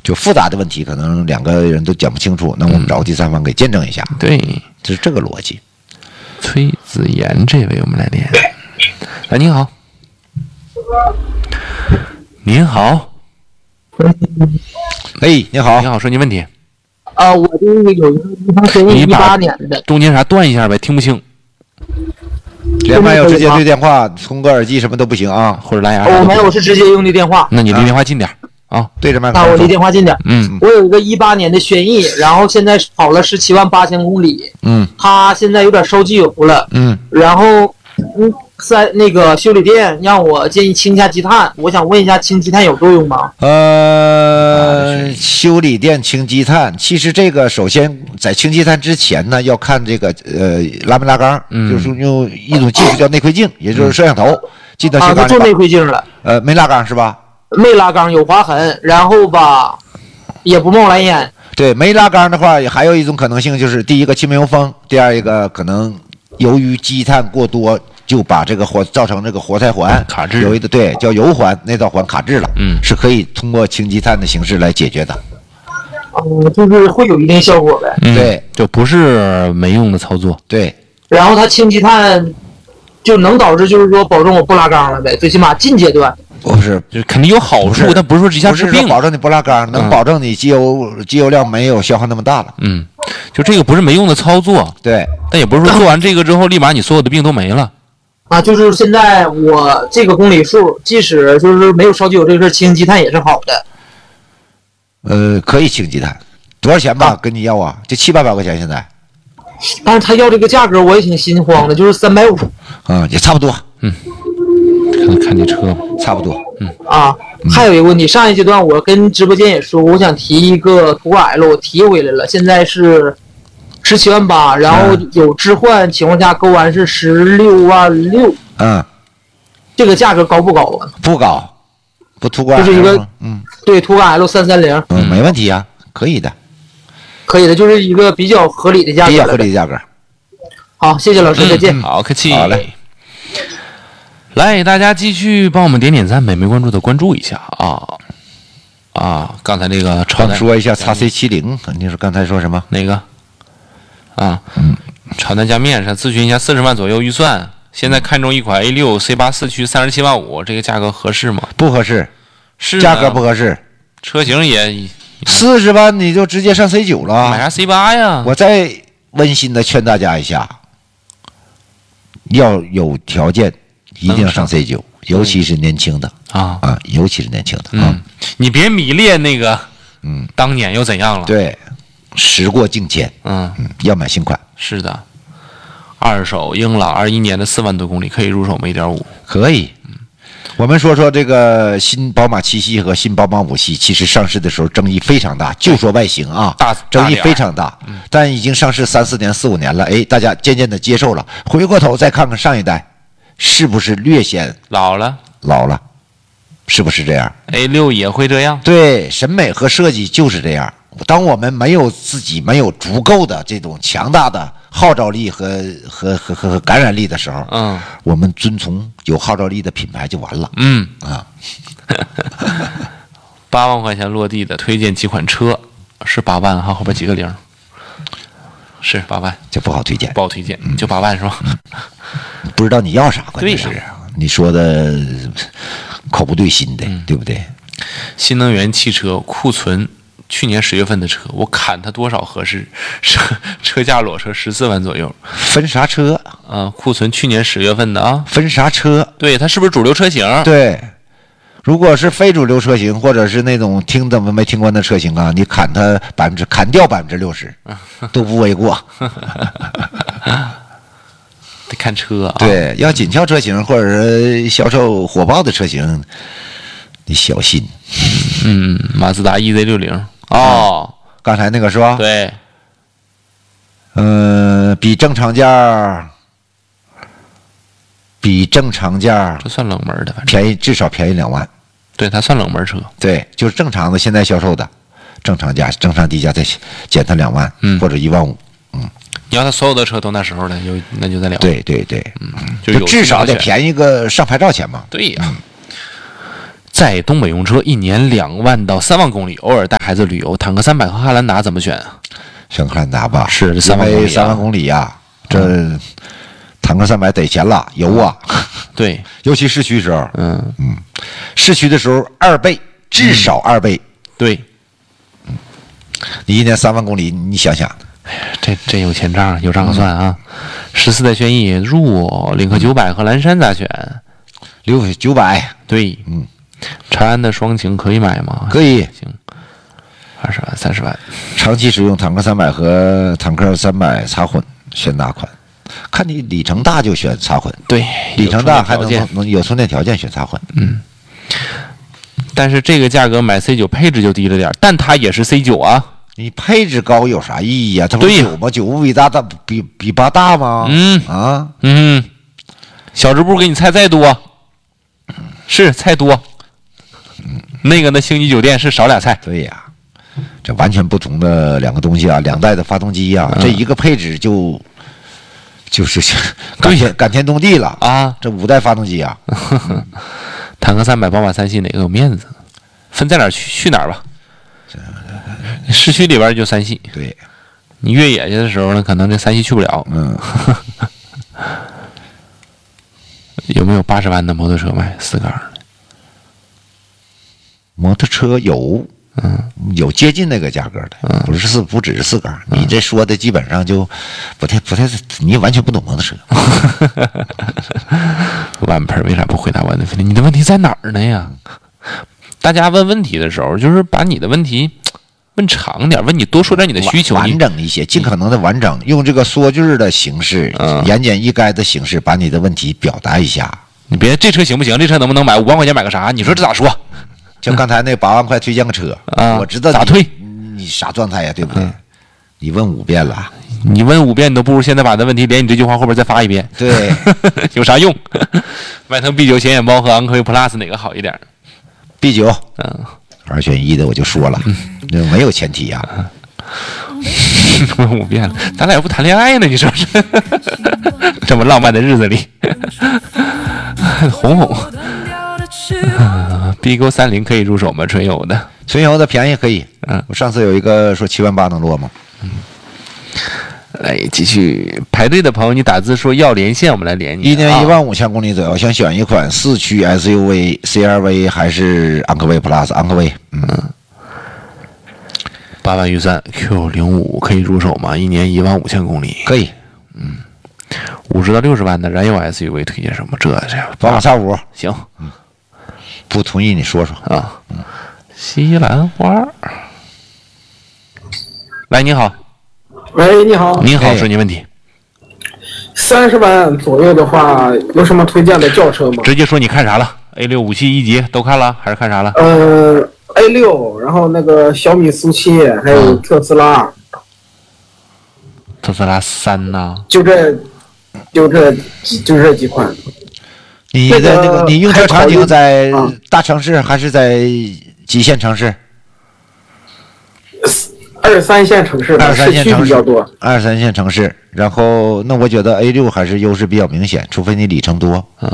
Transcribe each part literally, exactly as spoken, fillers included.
就复杂的问题，可能两个人都讲不清楚，那我们找个第三方给见证一下。 嗯、对， 这是这个逻辑。 崔子妍这位，我们来连。哎，您好，您好， 哎，你好， 你好，说您问题。 啊、呃，我这个有一个银行协议一八年的， 中间啥断一下呗，听不清。 连麦要直接对电话，通个耳机什么都不行啊， 或者蓝牙。 哦，没有，我是直接用的电话。 那你离电话近点啊，啊对着麦克。 那我离电话近点。 嗯， 我有一个一八年的轩逸，然后现在跑了十七万八千公里。 嗯， 它现在有点烧机油了。 嗯， 然后嗯，在那个修理店让我建议清一下积碳，我想问一下，清积碳有作用吗？ 呃，修理店清积碳，其实这个首先在清积碳之前呢，要看这个呃拉没拉缸， 嗯、 就是用一种技术叫内窥镜，也就是摄像头进到气缸里。 啊，做内窥镜了。 呃，没拉缸是吧？ 没拉缸，有划痕，然后吧，也不冒蓝烟。 对，没拉缸的话，还有一种可能性就是，第一个气门油封，第二一个可能由于积碳过多，就把这个活造成这个活塞环卡滞， 有一个对叫油环，那道环卡滞了， 嗯， 是可以通过清积碳的形式来解决的。 嗯，就是会有一定效果呗。 嗯、 对， 就不是没用的操作。 对， 然后它清积碳就能导致就是说保证我不拉缸了呗，最起码近阶段。 不是， 就肯定有好处，但不是说一下治病。 保证你不拉缸，能保证你机油、嗯、机油量没有消耗那么大了。 嗯，就这个不是没用的操作。 对， 但也不是说做完这个之后，立马你所有的病都没了。 啊，就是现在我这个公里数，即使就是没有烧机油这个事，清积碳也是好的。 呃，可以清积碳，多少钱吧？啊、跟你要啊，就七八百块钱现在。 但是他要这个价格，我也挺心慌的，就是三百五。 啊，也差不多。 嗯。看看你车吧， 差不多。 嗯啊，还有一个问题，上一阶段我跟直播间也说，我想提一个途观 L， 我提回来了，现在是十七万八，然后有置换情况下购完是十六万六。 嗯， 这个价格高不高啊？ 不高，不途观 L 就是一个嗯， 对途观 L 三三零， 嗯，没问题啊，可以的， 可以的，就是一个比较合理的价格， 比较合理的价格。 好，谢谢老师， 嗯、 再见。 好，客气。 好嘞。 来，大家继续帮我们点点赞，没没关注的关注一下啊啊！刚才那个刚说一下 X C 七十，你说刚才说什么？ 哪个？啊， 嗯， 炒蛋加面上咨询一下四十万左右预算，现在看中一款 A 六 C 八四驱三十七万五，这个价格合适吗？ 不合适， 是价格不合适， 车型也四十万你就直接上 C 九了， 买啥 C 八呀？ 我再温馨的劝大家一下，要有条件。一定要上 C 九，尤其是年轻的啊啊，尤其是年轻的嗯、 啊， 你别迷恋那个， 嗯， 当年又怎样了？ 对，时过境迁， 嗯嗯，要买新款。 是的，二手英朗二一年的四万多公里可以入手吗？一点五可以。嗯，我们说说这个新宝马七系和新宝马五系，其实上市的时候争议非常大，就说外形啊， 大争议非常大， 嗯、 但已经上市三四年、四五年了，哎，大家渐渐的接受了。回过头再看看上一代。是不是略显老了？ 老了，是不是这样 ？A 六也会这样？ 对，审美和设计就是这样。当我们没有自己没有足够的这种强大的号召力和和和和和感染力的时候， 嗯， 我们遵从有号召力的品牌就完了。 嗯啊， 八万块钱落地的，推荐几款车？是八万哈，后边几个零？是八万， 这不好推荐， 不好推荐，就八万是吧？ 不知道你要啥，关键是你说的口不对心的， 嗯、 对不对？ 新能源汽车库存，去年十月份的车，我砍它多少合适？车车价裸车十四万左右， 分啥车啊？库存去年十月份的啊？ 分啥车？ 对，它是不是主流车型？ 对。如果是非主流车型，或者是那种听怎么没听过的车型啊，你砍它百分之砍掉百分之六十，都不为过。 得看车啊。 对，要紧俏车型或者是销售火爆的车型，你小心。 嗯，马自达 E Z 六十哦、 嗯，刚才那个是吧？ 对。 嗯、呃，比正常价。比正常价这算冷门的， 便宜至少便宜两万。 对，它算冷门车。 对，就是正常的现在销售的正常价，正常低价再减它两万， 嗯， 或者一万五，嗯。 你要它所有的车都那时候的，就那就在两万。 对对对， 嗯，就有至少得便宜个上牌照钱嘛。 对呀、啊。 在东北用车，一年两万到三万公里，偶尔带孩子旅游，坦克三百和汉兰达怎么选啊？ 选汉兰达吧， 是这因三万公里、啊， 为三万公里呀、啊，这、嗯、坦克三百得钱了，油啊， 对， 尤其市区时候， 嗯嗯，市区的时候二倍，至少二倍， 嗯、对， 嗯，你一年三万公里，你想想， 哎呀，这真有钱账，有账可算啊！十四代轩逸、入领克九百和蓝山咋选？ 六九百， 对， 嗯， 长安的双擎可以买吗？ 可以， 行，二十万、三十万。 长期使用坦克三百和坦克三百插混，选哪款？看你里程大就选插混， 对， 里程大还能能有充电条件选插混， 嗯。但是这个价格买 C 九配置就低了点，但它也是 C 九啊。 你配置高有啥意义呀、啊？它不是九吗？九不比大大比比八大吗？ 嗯啊嗯，小支部给你菜再多，是菜多。嗯，那个呢，星级酒店是少俩菜。 对呀，这完全不同的两个东西啊，两代的发动机呀、啊， 嗯、 这一个配置就就是感天感天动地了啊！ 这五代发动机啊， 坦克三百、宝马三系哪个有面子？分在哪儿去去哪儿吧？市区里边就三系， 对， 你越野去的时候呢，可能这三系去不了。 嗯， 有没有八十万的摩托车卖四缸的？ 摩托车有， 嗯， 有接近那个价格的， 嗯、 不是四，不只是四缸。嗯、你这说的基本上就不太不太，你完全不懂摩托车。 万盆为啥不回答我的问题？你的问题在哪儿呢呀？大家问问题的时候，就是把你的问题问长点，问你多说点你的需求， 完整一些，尽可能的完整，用这个说句的形式， 嗯、 言简意赅的形式，把你的问题表达一下。 你别这车行不行？这车能不能买？五万块钱买个啥？你说这咋说？ 就刚才那八万块推荐个车， 啊、 我知道咋推？ 你啥状态呀？对不对？ 嗯、 你问五遍了， 你问五遍，你都不如现在把那问题连你这句话后边再发一遍。 对， 有啥用？迈腾 B 九显眼包和昂科威 Plus 哪个好一点 ？B 九， 嗯， 二选一的我就说了，那、嗯、没有前提呀、啊。 问五遍了，咱俩又不谈恋爱呢，你说是？这么浪漫的日子里，哄哄。B 勾三零可以入手吗？纯油的， 纯油的便宜可以。 嗯， 我上次有一个说七万八能落吗？ 嗯。来继续排队的朋友，你打字说要连线，我们来连你。 一年一万五千公里左右，想选一款四驱 S U V、C R V 还是昂科威 Plus？ 昂科威，嗯， 八万预算 Q 零五可以入手吗？一年一万五千公里， 可以。 嗯，五十到六十万的燃油 S U V 推荐什么？这这宝马 X 五行。 嗯，不同意你说说啊。嗯，西兰花。来，你好。 喂，你好。 你好，说你问题。 三十万左右的话，有什么推荐的轿车吗？ 直接说你看啥了 ？A 六、五系、一级都看了，还是看啥了？ 呃 ，A 六，然后那个小米速七，还有特斯拉。嗯、 特斯拉三呐？ 就这，就这，就这几款。 你的那个，你用车场景在大城市还是在几线城市？ 二三线城市， 二三线城市比较多。 二三线城市，然后那我觉得 A 六还是优势比较明显，除非你里程多。 嗯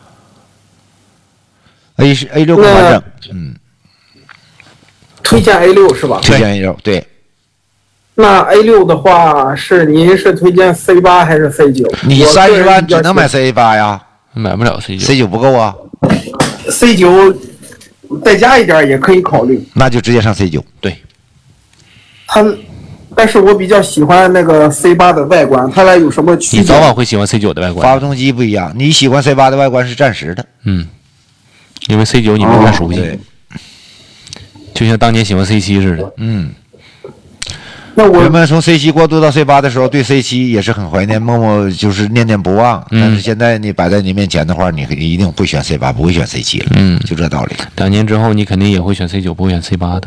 ，A 是 A 六更完整。嗯， 推荐 A 六是吧？ 推荐 A 六，对。 那 A 六的话，是您是推荐 C 八还是 C 九？ 你三十万只能买 C 八呀， 买不了 C 九。 C 九不够啊。 C 九再加一点也可以考虑。 那就直接上 C 九。 对。 它，但是我比较喜欢那个 C 八的外观，它俩有什么区别？ 你早晚会喜欢 C 九的外观。 发动机不一样，你喜欢 C 八的外观是暂时的。 嗯，因为 C 九你没太熟悉、 哦， 就像当年喜欢 C 七似的。 嗯。 那我人们从 C 七过渡到 C 八的时候，对 C 七也是很怀念，默默就是念念不忘。 嗯、 但是现在你摆在你面前的话，你一定会选 C 八，不会选 C 七了。 嗯， 就这道理。 两年之后，你肯定也会选 C 九，不会选 C 八的。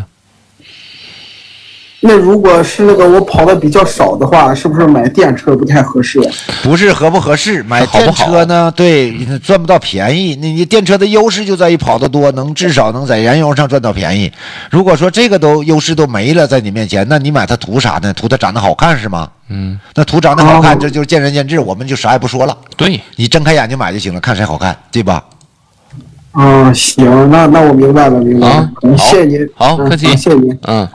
那如果是那个我跑的比较少的话，是不是买电车不太合适？ 不是合不合适，买电车呢，对，赚不到便宜。你电车的优势就在于跑得多，能至少能在燃油上赚到便宜。如果说这个都优势都没了，在你面前，那你买它图啥呢？图它长得好看是吗？ 嗯， 那图长得好看，这就是见仁见智，我们就啥也不说了。 对， 你睁开眼睛买就行了，看谁好看，对吧？ 啊，行，那那我明白了，明白了， 啊， 谢谢您， 好，客气， 谢谢您， 嗯。